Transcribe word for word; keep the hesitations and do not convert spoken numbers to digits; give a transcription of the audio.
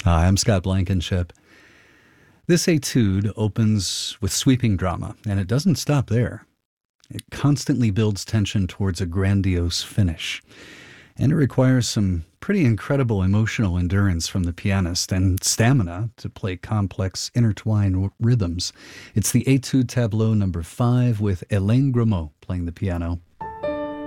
Hi, I'm Scott Blankenship. This etude opens with sweeping drama, and it doesn't stop there. It constantly builds tension towards a grandiose finish. And it requires some pretty incredible emotional endurance from the pianist and stamina to play complex, intertwined w- rhythms. It's the Etude Tableau number five with Hélène Grimaud playing the piano.